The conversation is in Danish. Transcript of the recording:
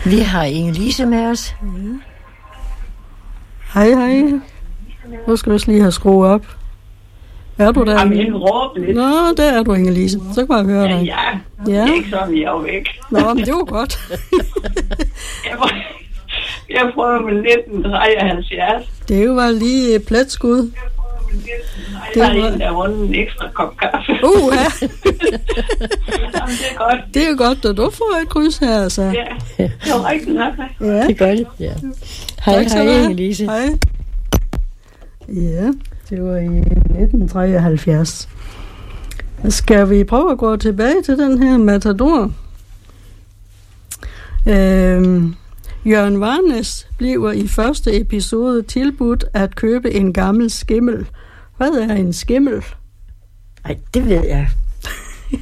Vi har Inge-Lise med os. Hej, hej. Nu skal vi lige have skruet op. Er du der? Jamen, råb lidt. Nå, der er du, Inge-Lise. Så kan jeg høre dig. Ja. Det er ikke sådan, jeg er væk. Nå, men det var godt. Jeg prøver med 1973. Det var lige et pletskud. Der er en, der vundet en ekstra kop kaffe. Ja. Jamen, det er godt. Det er jo godt, at du får et kryds her, altså. Ja, det var rigtig nok. Ja. Det gør det, ja. Hej, Inge-Lise. Hej. Ja, det var i 1973. Skal vi prøve at gå tilbage til den her Matador? Jørgen Varnes bliver i første episode tilbudt at købe en gammel skimmel. Hvad er en skimmel? Ej, det ved jeg.